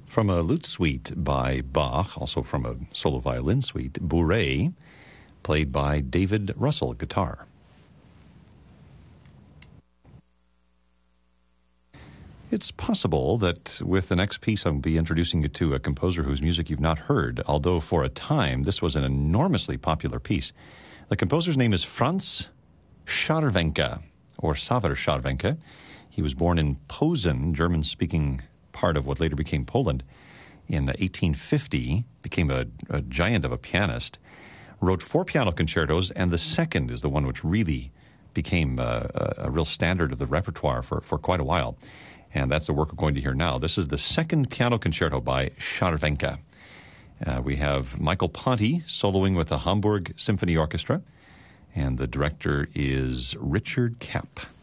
From a lute suite by Bach, also from a solo violin suite, Bourrée, played by David Russell, guitar. It's possible that with the next piece I'll be introducing you to a composer whose music you've not heard, although for a time this was an enormously popular piece. The composer's name is Franz Scharwenka, or Xaver Scharwenka. He was born in Posen, German-speaking part of what later became Poland, in 1850, became a giant of a pianist, wrote 4 piano concertos, and the second is the one which really became a real standard of the repertoire for quite a while. And that's the work we're going to hear now. This is the second piano concerto by Scharwenka. We have Michael Ponti soloing with the Hamburg Symphony Orchestra, and the director is Richard Kapp.